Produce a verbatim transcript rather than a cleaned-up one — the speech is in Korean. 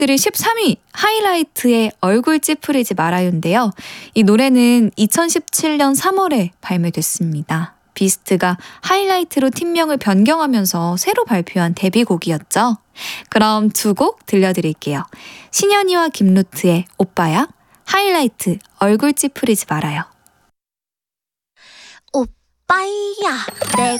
가족들이 십삼 위 하이라이트의 얼굴 찌푸리지 말아요인데요. 이 노래는 이천십칠 년 삼월에 발매됐습니다. 비스트가 하이라이트로 팀명을 변경하면서 새로 발표한 데뷔곡이었죠. 그럼 두 곡 들려드릴게요. 신현이와 김루트의 오빠야, 하이라이트 얼굴 찌푸리지 말아요. 오빠야, 내가